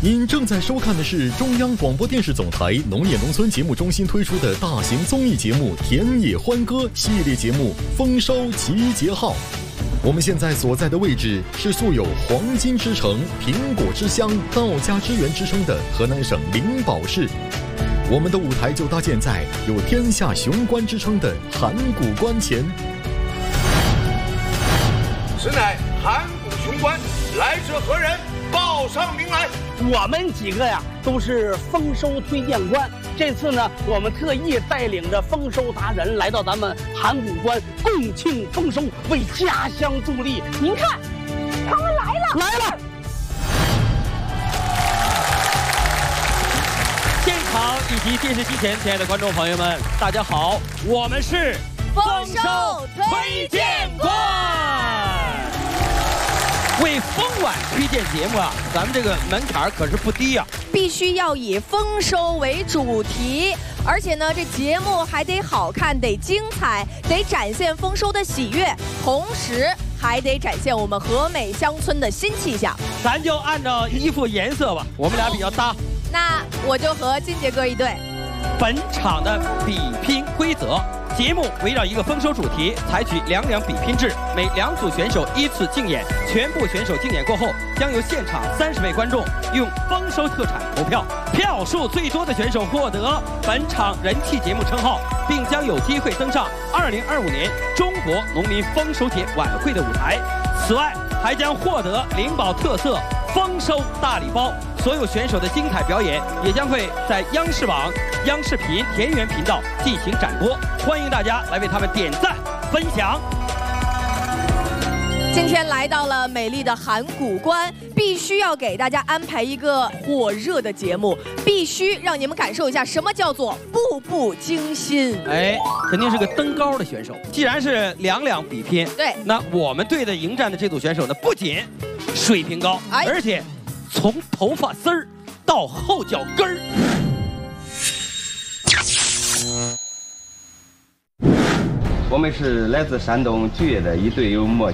您正在收看的是中央广播电视总台农业农村节目中心推出的大型综艺节目《田野欢歌》系列节目《丰收集结号》。我们现在所在的位置是素有“黄金之城”、“苹果之乡”、“道家之源”之称的河南省灵宝市。我们的舞台就搭建在有“天下雄关”之称的函谷关前。 此乃函谷雄关，来者何人？报上名来。 我们几个呀都是丰收推荐官，这次呢我们特意带领着丰收达人来到咱们函谷关，共庆丰收，为家乡助力。您看，他们来了。 现场以及电视机前亲爱的观众朋友们，大家好，我们是丰收推荐官。 为丰晚推荐节目啊，咱们这个门槛可是不低啊， 必须要以丰收为主题，而且呢，这节目还得好看，得精彩，得展现丰收的喜悦，同时还得展现我们和美乡村的新气象。 咱就按照衣服颜色吧，我们俩比较搭。 那我就和金杰哥一对。 本场的比拼规则。节目围绕一个丰收主题，采取2两比拼制，每2组选手依次竞演，全部选手竞演过后，将由现场30位观众用丰收特产投票，票数最多的选手获得本场人气节目称号，并将有机会登上2025年中国农民丰收节晚会的舞台。此外，还将获得灵宝特色丰收大礼包。所有选手的精彩表演也将会在央视网、央视频田园频道进行展播，欢迎大家来为他们点赞分享。 今天来到了美丽的函谷关，必须要给大家安排一个火热的节目，必须让你们感受一下什么叫做步步惊心。 哎，肯定是个登高的选手。既然是2两比拼， 对， 那我们队的迎战的这组选手呢，不仅水平高，而且从头发丝儿到后脚跟儿。 我们是来自山东巨野的一对有默契